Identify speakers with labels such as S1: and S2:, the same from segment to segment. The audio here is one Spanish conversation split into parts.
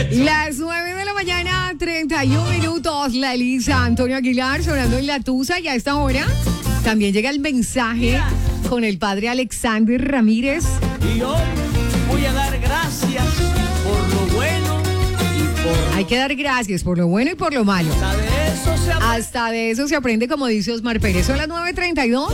S1: Las 9 de la mañana, 31 minutos. La Elisa Antonio Aguilar sonando en La Tusa, y a esta hora también llega el mensaje con el padre Alexander Ramírez.
S2: Y hoy voy a dar gracias por lo bueno y por...
S1: Hay que dar gracias por lo bueno y por lo malo. Hasta de eso se aprende, como dice Osmar Pérez. Son las 9:32.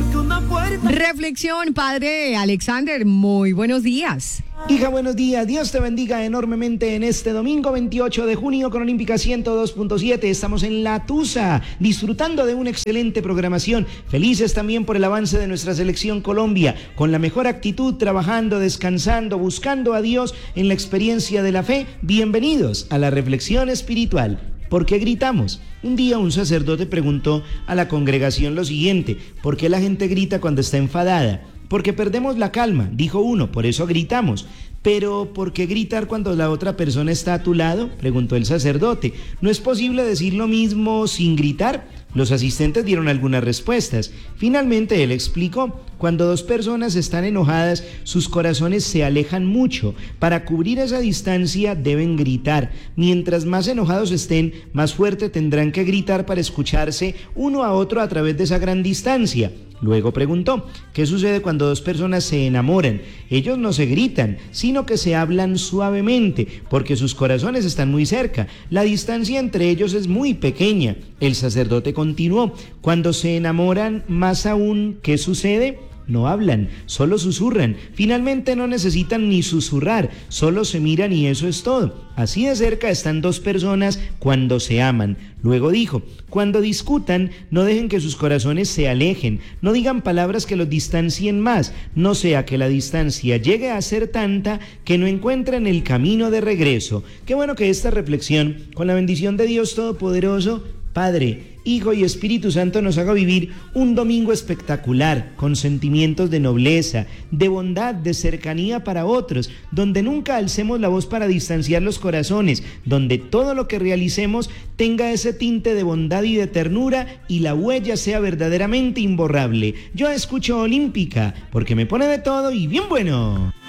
S1: Reflexión, padre Alexander, muy buenos días.
S3: Hija, buenos días. Dios te bendiga enormemente en este domingo 28 de junio con Olímpica 102.7. Estamos en La Tusa, disfrutando de una excelente programación. Felices también por el avance de nuestra selección Colombia, con la mejor actitud, trabajando, descansando, buscando a Dios en la experiencia de la fe. Bienvenidos a la reflexión espiritual. ¿Por qué gritamos? Un día un sacerdote preguntó a la congregación lo siguiente: ¿por qué la gente grita cuando está enfadada? Porque perdemos la calma, dijo uno, por eso gritamos. Pero, ¿por qué gritar cuando la otra persona está a tu lado?, preguntó el sacerdote. ¿No es posible decir lo mismo sin gritar? Los asistentes dieron algunas respuestas. Finalmente él explicó: cuando dos personas están enojadas, sus corazones se alejan mucho. Para cubrir esa distancia deben gritar. Mientras más enojados estén, más fuerte tendrán que gritar para escucharse uno a otro a través de esa gran distancia. Luego preguntó: ¿qué sucede cuando dos personas se enamoran? Ellos no se gritan, sino que se hablan suavemente, porque sus corazones están muy cerca. La distancia entre ellos es muy pequeña. El sacerdote continuó: cuando se enamoran, más aún, ¿qué sucede? No hablan, solo susurran. Finalmente no necesitan ni susurrar, solo se miran y eso es todo. Así de cerca están dos personas cuando se aman. Luego dijo: cuando discutan, no dejen que sus corazones se alejen, no digan palabras que los distancien más, no sea que la distancia llegue a ser tanta que no encuentren el camino de regreso. Qué bueno que esta reflexión, con la bendición de Dios Todopoderoso, Padre, Hijo y Espíritu Santo, nos haga vivir un domingo espectacular, con sentimientos de nobleza, de bondad, de cercanía para otros, donde nunca alcemos la voz para distanciar los corazones, donde todo lo que realicemos tenga ese tinte de bondad y de ternura y la huella sea verdaderamente imborrable. Yo escucho Olímpica, porque me pone de todo y bien bueno.